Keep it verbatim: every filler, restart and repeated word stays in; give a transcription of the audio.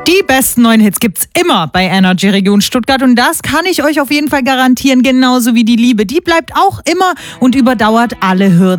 Die besten neuen Hits gibt's immer bei Energy Region Stuttgart und das kann ich euch auf jeden Fall garantieren, genauso wie die Liebe. Die bleibt auch immer und überdauert alle Hürden.